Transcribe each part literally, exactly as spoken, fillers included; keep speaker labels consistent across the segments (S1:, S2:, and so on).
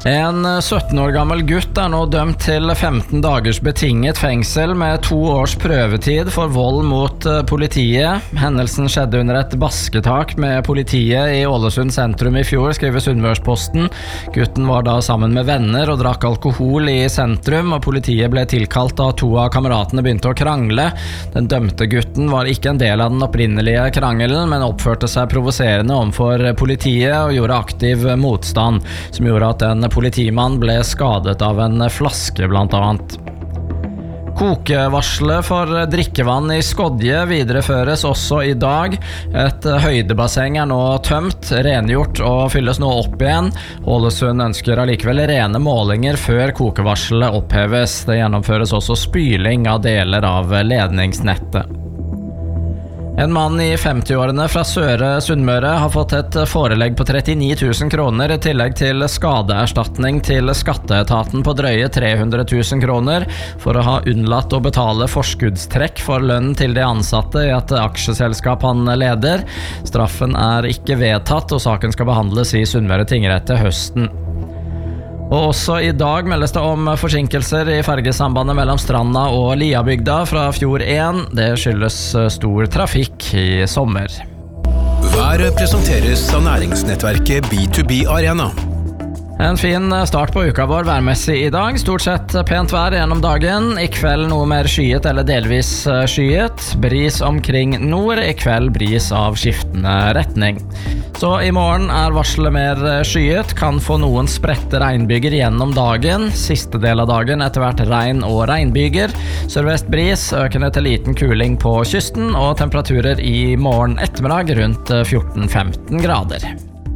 S1: En sytten år gammel gutt er nå dømt til femten dagers betinget fengsel med to års prøvetid for vold mot politiet. Hendelsen skjedde under et basketak med politiet i Ålesund sentrum i fjor, skriver Sunnmørsposten. Gutten var da sammen med venner og drakk alkohol i sentrum, og politiet ble tilkalt da to av kameratene begynte å krangle. Den dømte gutten var ikke en del av den opprinnelige krangelen, men oppførte seg provoserende overfor politiet og gjorde aktiv motstand, som gjorde at en politimann ble skadet av en flaske blant annet. Kokevarselet for drikkevann i Skodje videreføres også i dag. Et høydebasseng er nå tømt, rengjort og fylles nå opp igjen. Ålesund ønsker allikevel rene målinger før kokevarselet oppheves. Det gjennomføres også spyling av deler av ledningsnettet. En mann i femti-årene fra Søre Sunnmøre har fått et forelegg på trettini tusen kroner i tillegg til skadeerstatning til skatteetaten på drøye tre hundre tusen kroner for å ha unnlatt å betale forskuddstrekk for lønnen til de ansatte i et aksjeselskap han leder. Straffen er ikke vedtatt, og saken skal behandles i Sunnmøre tingrett til høsten. Og også i dag meldes det om forsinkelser i fergesambandet mellom Stranda og Liabygda fra Fjord én. Det skyldes stor trafikk i sommer.
S2: Været presenteres av næringsnettverket B to B Arena.
S1: En fin start på uka vår værmessig i dag. Stort sett pent vær gjennom dagen. I kveld noe mer skyet eller delvis skyet. Bris omkring nord. I kveld bris av skiftende retning. Så i morgen er varselet mer skyet. Kan få noen spredte regnbyger gjennom dagen. Siste del av dagen etter hvert regn og regnbyger. Sørvest bris, økende til liten kuling på kysten, og temperaturer i morgen ettermiddag rundt fjorten femten grader.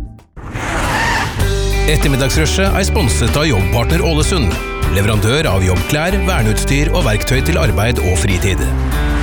S2: Ettermiddagsrushet er sponset av Jobbpartner Ålesund, leverandør av jobbklær, verneutstyr og verktøy til arbeid og fritid.